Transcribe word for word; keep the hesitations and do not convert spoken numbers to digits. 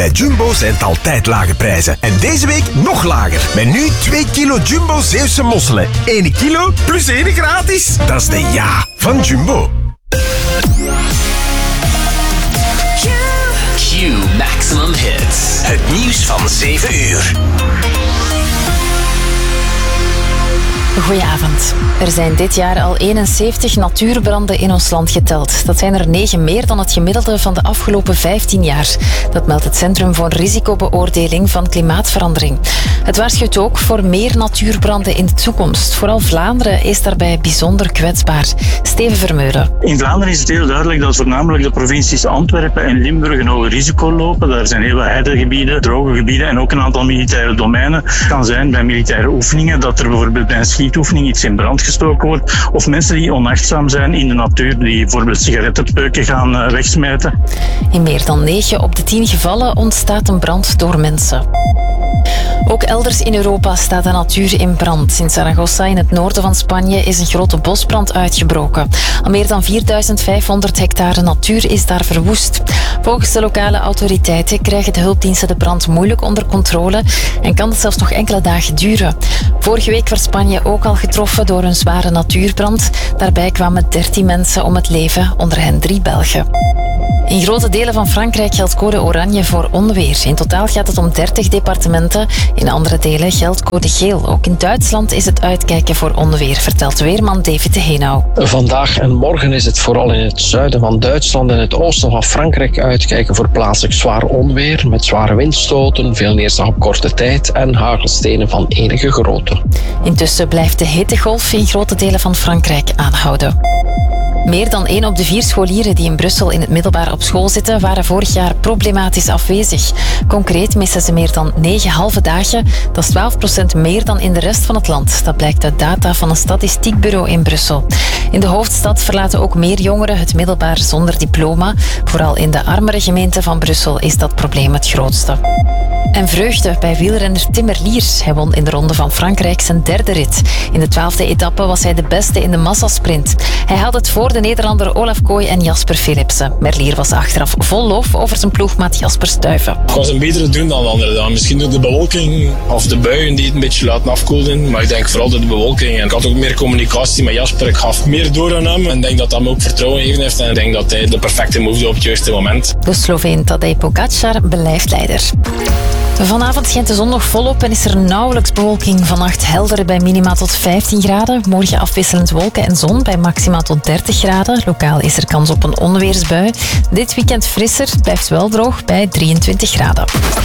Bij Jumbo zijn het altijd lage prijzen. En deze week nog lager. Met nu twee kilo Jumbo Zeeuwse mosselen. één kilo plus één gratis. Dat is de ja van Jumbo. Q Maximum Hits. Het nieuws van zeven uur. Goedenavond. Er zijn dit jaar al eenenzeventig natuurbranden in ons land geteld. Dat zijn er negen meer dan het gemiddelde van de afgelopen vijftien jaar. Dat meldt het Centrum voor Risicobeoordeling van Klimaatverandering. Het waarschuwt ook voor meer natuurbranden in de toekomst. Vooral Vlaanderen is daarbij bijzonder kwetsbaar. Steven Vermeulen. In Vlaanderen is het heel duidelijk dat voornamelijk de provincies Antwerpen en Limburg een hoog risico lopen. Daar zijn heel wat heidegebieden, droge gebieden en ook een aantal militaire domeinen. Het kan zijn bij militaire oefeningen dat er bijvoorbeeld bij een schietoefening iets in brand gestoken wordt. Of mensen die onachtzaam zijn in de natuur, die bijvoorbeeld sigarettenpeuken gaan wegsmijten. In meer dan negen op de tien gevallen ontstaat een brand door mensen. Ook elders in Europa staat de natuur in brand. In Zaragoza, in het noorden van Spanje, is een grote bosbrand uitgebroken. Al meer dan vierduizend vijfhonderd hectare natuur is daar verwoest. Volgens de lokale autoriteiten krijgen de hulpdiensten de brand moeilijk onder controle en kan het zelfs nog enkele dagen duren. Vorige week werd Spanje ook al getroffen door een zware natuurbrand. Daarbij kwamen dertien mensen om het leven, onder hen drie Belgen. In grote delen van Frankrijk geldt code oranje voor onweer. In totaal gaat het om dertig departementen. In andere delen geldt code geel. Ook in Duitsland is het uitkijken voor onweer, vertelt weerman David de Henau. Vandaag en morgen is het vooral in het zuiden van Duitsland en het oosten van Frankrijk uitkijken voor plaatselijk zwaar onweer met zware windstoten, veel neerslag op korte tijd en hagelstenen van enige grootte. Intussen blijft de hittegolf in grote delen van Frankrijk aanhouden. Meer dan één op de vier scholieren die in Brussel in het middelbaar op school zitten, waren vorig jaar problematisch afwezig. Concreet missen ze meer dan negen halve dagen. Dat is twaalf procent meer dan in de rest van het land. Dat blijkt uit data van een statistiekbureau in Brussel. In de hoofdstad verlaten ook meer jongeren het middelbaar zonder diploma. Vooral in de armere gemeenten van Brussel is dat probleem het grootste. En vreugde bij wielrenner Tim Merlier. Hij won in de Ronde van Frankrijk zijn derde rit. In de twaalfde etappe was hij de beste in de massasprint. Hij had het voor de Nederlander Olaf Kooi en Jasper Philipsen. Merlier was achteraf vol lof over zijn ploegmaat Jasper Stuyven. Ik was een betere doen dan de andere dan. Misschien door de bewolking of de buien die het een beetje laten afkoelden. Maar ik denk vooral door de bewolking. En ik had ook meer communicatie met Jasper. Ik gaf meer door aan hem. En ik denk dat dat me ook vertrouwen gegeven heeft. En ik denk dat hij de perfecte move doet op het juiste moment. De Sloveen Tadej Pogacar blijft leider. Vanavond schijnt de zon nog volop en is er nauwelijks bewolking. Vannacht helder bij minima tot vijftien graden. Morgen afwisselend wolken en zon bij maxima tot dertig graden. Lokaal is er kans op een onweersbui. Dit weekend frisser, blijft wel droog bij drieëntwintig graden.